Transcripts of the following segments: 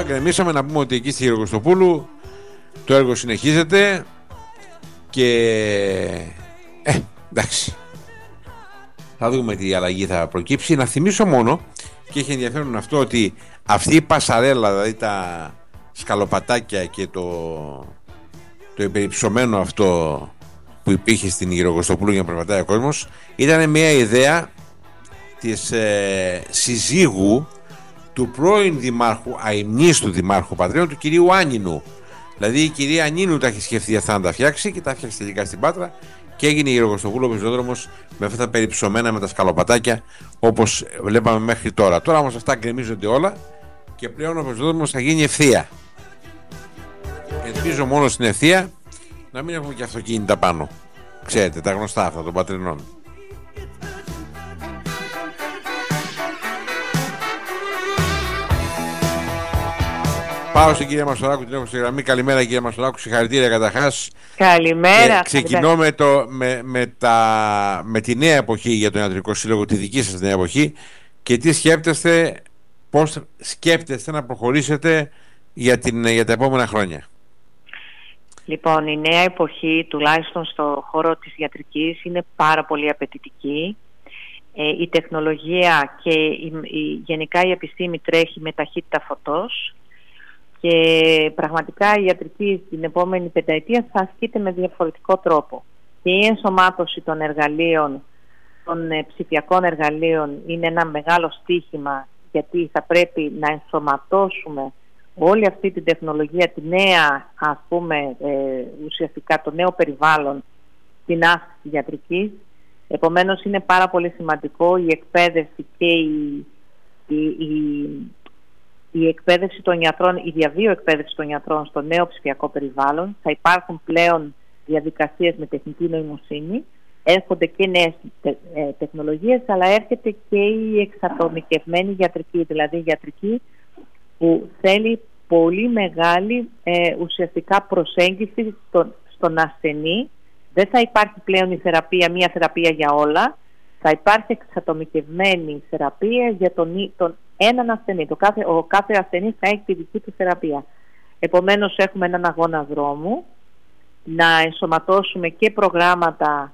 γκρεμίσαμε να πούμε ότι εκεί στη Γεωργοστοπούλου το έργο συνεχίζεται και εντάξει, θα δούμε τι αλλαγή θα προκύψει. Να θυμίσω μόνο, και έχει ενδιαφέρον αυτό, ότι αυτή η πασαρέλα, δηλαδή τα σκαλοπατάκια και το υπερυψωμένο αυτό που υπήρχε στην Γεωργοστοπούλου για να περπατάει ο κόσμος, ήταν μια ιδέα της συζύγου του πρώην δημάρχου, αημνίστου δημάρχου Πατρέων, του κυρίου Άνινου. Δηλαδή η κυρία Ανίνου τα έχει σκεφτεί αυτά να τα φτιάξει και τα φτιάξει τελικά στην Πάτρα και έγινε η Γεωργοστοπούλου ο πεζόδρομος με αυτά τα περιψωμένα, με τα σκαλοπατάκια, όπως βλέπαμε μέχρι τώρα. Τώρα όμως αυτά γκρεμίζονται όλα και πλέον ο πεζόδρομος θα γίνει ευθεία. Ελπίζω μόνο στην ευθεία να μην έχουμε και αυτοκίνητα πάνω. Ξέρετε, τα γνωστά αυτά των πατρινών. Πάω στην κυρία Μαστοράκου, την έχω στη γραμμή. Καλημέρα κυρία Μαστοράκου, συγχαρητήρια καταρχάς. Καλημέρα. Ξεκινώ με τη νέα εποχή για τον Ιατρικό Σύλλογο, τη δική σας νέα εποχή, και τι σκέφτεστε, πώς σκέφτεστε να προχωρήσετε για τα επόμενα χρόνια. Λοιπόν, η νέα εποχή, τουλάχιστον στο χώρο της ιατρικής, είναι πάρα πολύ απαιτητική. Η τεχνολογία και γενικά η επιστήμη τρέχει με ταχύτητα φωτός και πραγματικά η ιατρική στην επόμενη πενταετία θα ασκείται με διαφορετικό τρόπο. Και η ενσωμάτωση των εργαλείων, των ψηφιακών εργαλείων, είναι ένα μεγάλο στίχημα, γιατί θα πρέπει να ενσωματώσουμε όλη αυτή την τεχνολογία, τη νέα, ας πούμε, ουσιαστικά το νέο περιβάλλον στην άσκηση ιατρικής. Επομένως είναι πάρα πολύ σημαντικό η εκπαίδευση και η εκπαίδευση των γιατρών, η διαβίω εκπαίδευση των γιατρών στο νέο ψηφιακό περιβάλλον. Θα υπάρχουν πλέον διαδικασίες με τεχνητή νοημοσύνη, έρχονται και νέες τεχνολογίες, αλλά έρχεται και η εξατομικευμένη ιατρική, δηλαδή η ιατρική που θέλει πολύ μεγάλη ουσιαστικά προσέγγιση στον ασθενή. Δεν θα υπάρχει πλέον η θεραπεία, μία θεραπεία για όλα. Θα υπάρχει εξατομικευμένη θεραπεία για τον έναν ασθενή. Ο κάθε ασθενής θα έχει τη δική του θεραπεία. Επομένως έχουμε έναν αγώνα δρόμου να ενσωματώσουμε και προγράμματα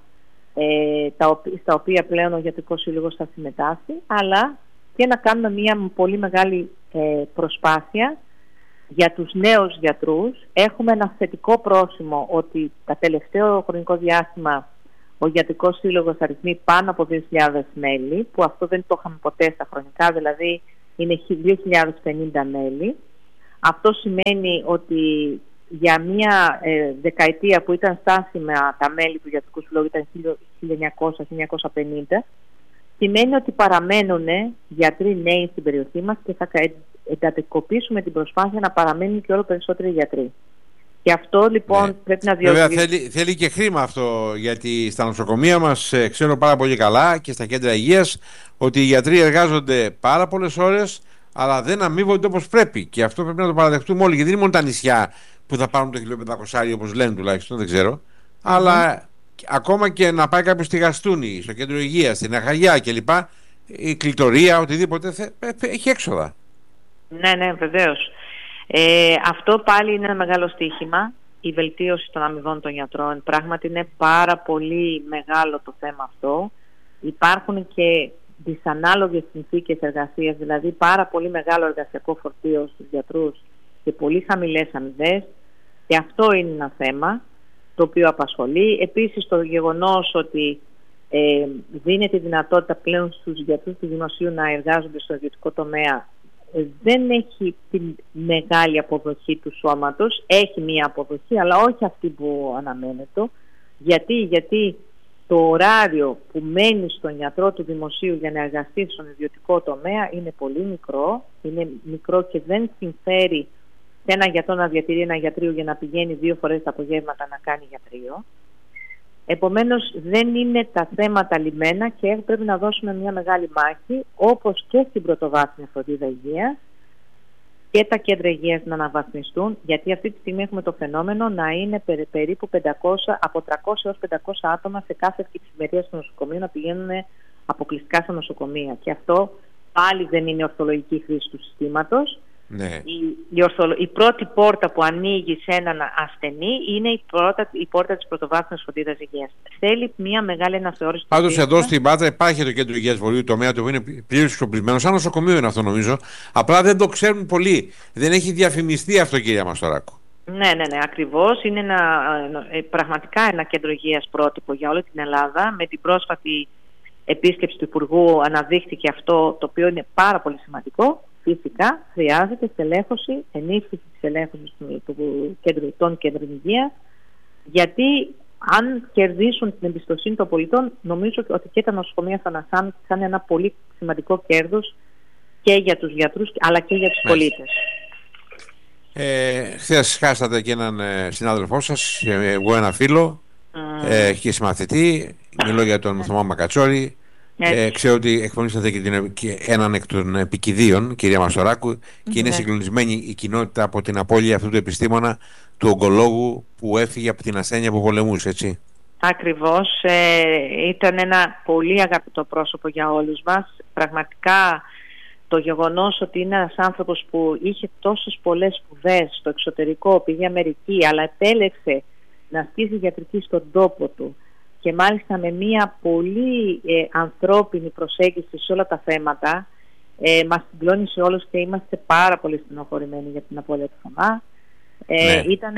στα οποία πλέον ο Ιατρικός Σύλλογος θα συμμετάσχει, αλλά και να κάνουμε μια πολύ μεγάλη προσπάθεια για τους νέους γιατρούς. Έχουμε ένα θετικό πρόσημο ότι τα τελευταίο χρονικό διάστημα ο Ιατρικός Σύλλογος αριθμεί πάνω από 2.000 μέλη, που αυτό δεν το είχαμε ποτέ στα χρονικά, δηλαδή είναι 2.050 μέλη. Αυτό σημαίνει ότι για μια δεκαετία που ήταν στάσιμα τα μέλη του Ιατρικού Συλλόγου, ήταν 1900-1950, σημαίνει ότι παραμένουν γιατροί νέοι στην περιοχή μας και θα εντατικοποιήσουμε την προσπάθεια να παραμένουν και όλο περισσότεροι γιατροί. Και αυτό λοιπόν πρέπει να διορθωθεί. Βέβαια θέλει και χρήμα αυτό, γιατί στα νοσοκομεία μας ξέρω πάρα πολύ καλά και στα κέντρα υγείας ότι οι γιατροί εργάζονται πάρα πολλές ώρες, αλλά δεν αμείβονται όπως πρέπει. Και αυτό πρέπει να το παραδεχτούμε όλοι, γιατί δεν είναι μόνο τα νησιά που θα πάρουν το 1.500 όπως λένε τουλάχιστον, δεν ξέρω. Αλλά ακόμα και να πάει κάποιος στη Γαστούνη, στο κέντρο υγείας, στην Αχαγιά κλπ. Η κλητορία, οτιδήποτε έχει έξοδα. Ναι, βεβαίως. Αυτό πάλι είναι ένα μεγάλο στοίχημα, η βελτίωση των αμοιβών των γιατρών. Πράγματι είναι πάρα πολύ μεγάλο το θέμα αυτό. Υπάρχουν και δυσανάλογες συνθήκες εργασίας, δηλαδή πάρα πολύ μεγάλο εργασιακό φορτίο στους γιατρούς και πολύ χαμηλές αμοιβές, και αυτό είναι ένα θέμα το οποίο απασχολεί. Επίσης το γεγονός ότι δίνεται η δυνατότητα πλέον στους γιατρούς του δημοσίου να εργάζονται στο ιδιωτικό τομέα δεν έχει την μεγάλη αποδοχή του σώματος. Έχει μία αποδοχή, αλλά όχι αυτή που αναμένεται. Γιατί το ωράριο που μένει στον γιατρό του δημοσίου για να εργαστεί στον ιδιωτικό τομέα είναι πολύ μικρό. Είναι μικρό και δεν συμφέρει σε ένα γιατρό να διατηρεί ένα γιατρείο για να πηγαίνει 2 φορές τα απογεύματα να κάνει γιατρείο. Επομένως δεν είναι τα θέματα λυμμένα και πρέπει να δώσουμε μια μεγάλη μάχη, όπως και στην πρωτοβάθμια φροντίδα υγείας και τα κέντρα υγείας να αναβαθμιστούν, γιατί αυτή τη στιγμή έχουμε το φαινόμενο να είναι περίπου από 300 έως 500 άτομα σε κάθε εξημερία στο νοσοκομείο να πηγαίνουν αποκλειστικά στα νοσοκομεία. Και αυτό πάλι δεν είναι ορθολογική χρήση του συστήματος. Ναι. Η πρώτη πόρτα που ανοίγει σε έναν ασθενή είναι η πόρτα της πρωτοβάθμιας φροντίδας υγείας. Θέλει μια μεγάλη αναθεώρηση. Πάντως εδώ στην Πάτρα υπάρχει το κέντρο υγείας βορείου τομέα, το οποίο είναι πλήρως εξοπλισμένο. Σαν νοσοκομείο είναι αυτό, νομίζω. Απλά δεν το ξέρουν πολλοί. Δεν έχει διαφημιστεί αυτό, κυρία Μαστοράκου. Ναι, ακριβώς. Είναι πραγματικά ένα κέντρο υγείας πρότυπο για όλη την Ελλάδα. Με την πρόσφατη επίσκεψη του Υπουργού αναδείχθηκε αυτό, το οποίο είναι πάρα πολύ σημαντικό. Φυσικά χρειάζεται στελέχωση, ενίσχυση της στελέχωσης των κέντρων υγείας, γιατί αν κερδίσουν την εμπιστοσύνη των πολιτών, νομίζω ότι και τα νοσοκομεία θα είναι ένα πολύ σημαντικό κέρδος και για τους γιατρούς αλλά και για τους πολίτες. Χθες χάσατε και έναν συνάδελφό σας, εγώ ένα φίλο και συμμαθητή, μιλώ για τον Θωμά Μακατσόρη. Ξέρω ότι εκπονήσατε και έναν εκ των επικηδείων, κυρία Μαστοράκου, και είναι συγκλονισμένη η κοινότητα από την απώλεια αυτού του επιστήμονα, του ογκολόγου που έφυγε από την ασθένεια που πολεμούσε, έτσι. Ακριβώς. Ήταν ένα πολύ αγαπητό πρόσωπο για όλους μας. Πραγματικά το γεγονός ότι είναι ένας άνθρωπος που είχε τόσες πολλές σπουδές στο εξωτερικό, πήγε Αμερική, αλλά επέλεξε να στήσει γιατρική στον τόπο του, και μάλιστα με μια πολύ ανθρώπινη προσέγγιση σε όλα τα θέματα, μας συγκλώνησε όλους και είμαστε πάρα πολύ στενοχωρημένοι για την απώλεια του Θωμά. Ήταν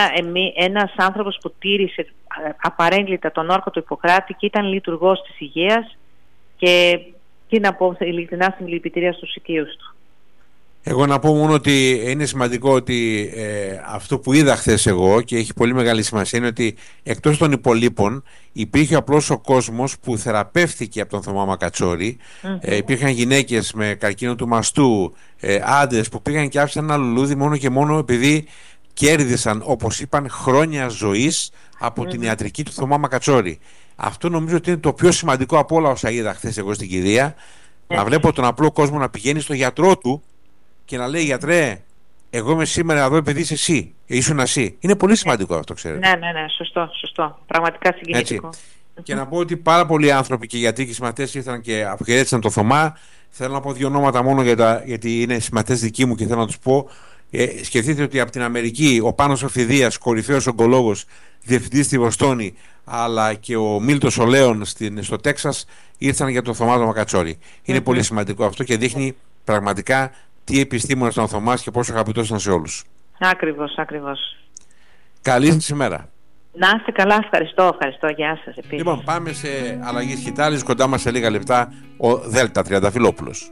ένας άνθρωπος που τήρησε απαρέγκλητα τον όρκο του Ιπποκράτη και ήταν λειτουργός της υγείας, και τι να πω, ειλικρινά συλληπιτήρια στους οικείους του. Εγώ να πω μόνο ότι είναι σημαντικό ότι αυτό που είδα χθες εγώ, και έχει πολύ μεγάλη σημασία, είναι ότι εκτός των υπολείπων υπήρχε απλώς ο κόσμος που θεραπεύτηκε από τον Θωμά Μακατσόρη. Υπήρχαν γυναίκες με καρκίνο του μαστού, άντρες που πήγαν και άφησαν ένα λουλούδι μόνο και μόνο επειδή κέρδισαν, όπως είπαν, χρόνια ζωής από την ιατρική του Θωμά Μακατσόρη. Αυτό νομίζω ότι είναι το πιο σημαντικό από όλα όσα είδα χθες εγώ στην κηδεία. Να βλέπω τον απλό κόσμο να πηγαίνει στο γιατρό του και να λέει: γιατρέ, εγώ είμαι σήμερα εδώ επειδή είσαι εσύ, ήσουν εσύ. Είναι πολύ σημαντικό αυτό, ξέρετε. Ναι, σωστό. Πραγματικά συγκινητικό. Και να πω ότι πάρα πολλοί άνθρωποι και γιατροί και συμμαθητές ήρθαν και αποχαιρέτησαν το Θωμά. Θέλω να πω δύο ονόματα μόνο γιατί είναι συμμαθητές δικοί μου και θέλω να τους πω. Σκεφτείτε ότι από την Αμερική ο Πάνος Οφιδίας, κορυφαίος ογκολόγος, διευθυντής στη Βοστόνη, αλλά και ο Μίλτος ο Λέων στο Τέξας ήρθαν για τον Θωμά τον Μακατσόρη. Είναι πολύ σημαντικό αυτό και δείχνει πραγματικά τι επιστήμονας ήταν ο Θωμάς και πόσο αγαπητός ήταν σε όλους. Ακριβώς. Καλή σας ημέρα. Να είστε καλά, ευχαριστώ, γεια σας επίσης. Λοιπόν, πάμε σε αλλαγή σκητάλης, κοντά μας σε λίγα λεπτά ο Δέλτα Τριανταφυλόπουλος.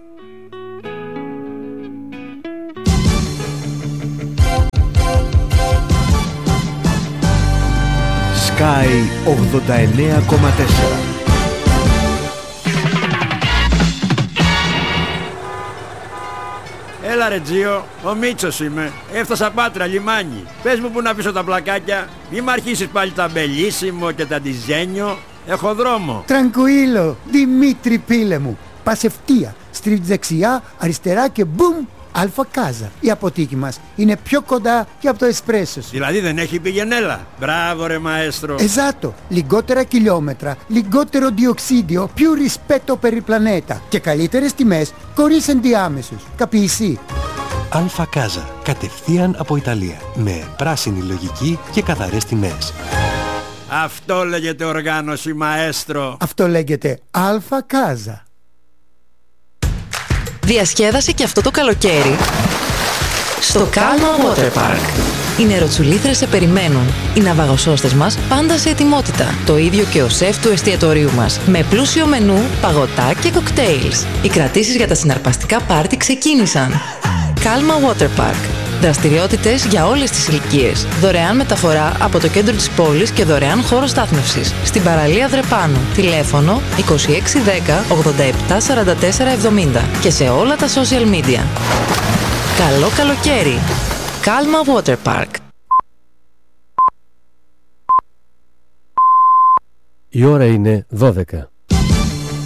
Sky 89,4. Έλα ρε Τζίο, ο Μίτσος είμαι. Έφτασα Πάτρα, λιμάνι. Πες μου που να πίσω τα πλακάκια. Μη μ' αρχίσεις πάλι τα μπελίσιμο και τα ντιζένιο. Έχω δρόμο. Τρανκουίλο, Δημήτρη πίλε μου. Πας ευθεία, στρίβεις δεξιά, αριστερά και μπουμ, Αλφα Κάζα. Η αποθήκη μας είναι πιο κοντά και από το εσπρέσο σου. Δηλαδή δεν έχει πηγενέλα. Μπράβο ρε μαέστρο. Esatto, λιγότερα χιλιόμετρα, λιγότερο διοξίδιο, più rispetto per il pianeta και καλύτερες τιμές χωρίς ενδιάμεσους. Καπιεισί. Αλφα Κάζα, κατευθείαν από Ιταλία, με πράσινη λογική και καθαρές τιμές. Αυτό λέγεται οργάνωση μαέστρο. Αυτό λέγεται Αλφα Κάζα. Διασκέδασε και αυτό το καλοκαίρι στο Calma Water Park. Οι νεροτσουλήθρες σε περιμένουν. Οι ναυαγοσώστες μας πάντα σε ετοιμότητα. Το ίδιο και ο σεφ του εστιατορίου μας. Με πλούσιο μενού, παγωτά και κοκτέιλς. Οι κρατήσεις για τα συναρπαστικά πάρτι ξεκίνησαν. Calma Water Park. Δραστηριότητες για όλες τις ηλικίες. Δωρεάν μεταφορά από το κέντρο της πόλης και δωρεάν χώρο στάθμευσης. Στην παραλία Δρεπάνου. Τηλέφωνο 2610 87 44 70 και σε όλα τα social media. Καλό καλοκαίρι. Calma Water Park. Η ώρα είναι 12.